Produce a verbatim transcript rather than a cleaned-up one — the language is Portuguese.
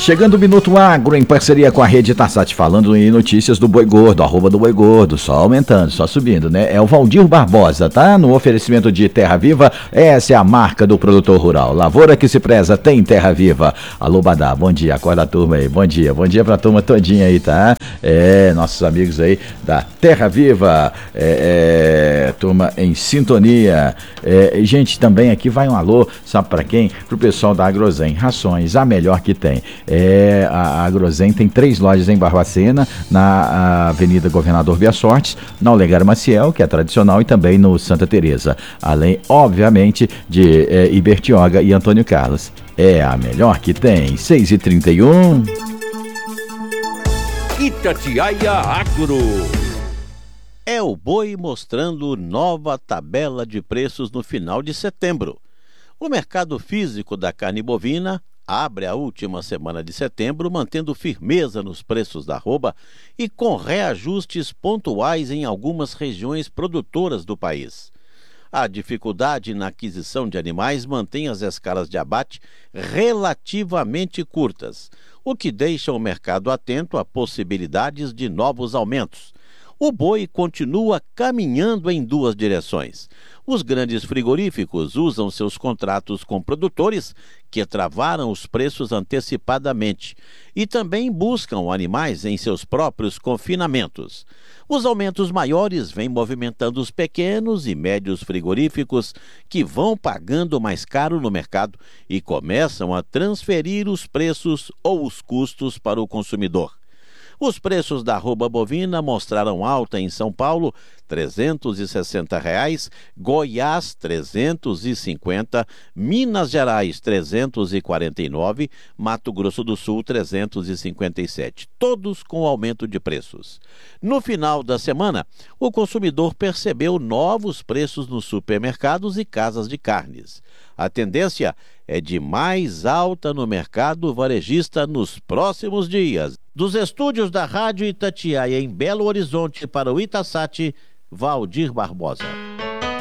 Chegando o Minuto Agro, em parceria com a Rede Tassat, falando em notícias do Boi Gordo, arroba do Boi Gordo, só aumentando, só subindo, né? É o Valdir Barbosa, tá? No oferecimento de Terra Viva, essa é a marca do produtor rural. Lavoura que se preza, tem Terra Viva. Alô, Badá, bom dia, acorda a turma aí, bom dia, bom dia pra turma todinha aí, tá? É, nossos amigos aí da Terra Viva, é, é, turma em sintonia. É, gente, também aqui vai um alô, sabe pra quem? Pro pessoal da Agrozen, rações, a melhor que tem. É, a Agrozen tem três lojas em Barbacena, na Avenida Governador Via Sortes, na Olegário Maciel, que é tradicional, e também no Santa Teresa. Além, obviamente, de é, Ibertioga e Antônio Carlos. É a melhor que tem. seis e trinta e um. Itatiaia Agro. É o boi mostrando nova tabela de preços no final de setembro. O mercado físico da carne bovina abre a última semana de setembro, mantendo firmeza nos preços da arroba e com reajustes pontuais em algumas regiões produtoras do país. A dificuldade na aquisição de animais mantém as escalas de abate relativamente curtas, o que deixa o mercado atento a possibilidades de novos aumentos. O boi continua caminhando em duas direções. Os grandes frigoríficos usam seus contratos com produtores que travaram os preços antecipadamente e também buscam animais em seus próprios confinamentos. Os aumentos maiores vêm movimentando os pequenos e médios frigoríficos que vão pagando mais caro no mercado e começam a transferir os preços ou os custos para o consumidor. Os preços da arroba bovina mostraram alta em São Paulo, trezentos e sessenta reais, Goiás, trezentos e cinquenta, Minas Gerais, trezentos e quarenta e nove, Mato Grosso do Sul, trezentos e cinquenta e sete, todos com aumento de preços. No final da semana, o consumidor percebeu novos preços nos supermercados e casas de carnes. A tendência é de mais alta no mercado varejista nos próximos dias. Dos estúdios da Rádio Itatiaia em Belo Horizonte para o Itasat, Valdir Barbosa.